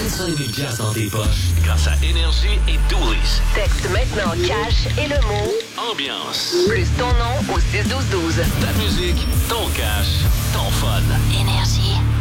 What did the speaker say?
25 000 $ dans tes poches grâce à Énergie et Doolis. Texte maintenant cash et le mot Ambiance. plus ton nom au 6-12-12. Ta musique, ton cash, ton fun. Énergie.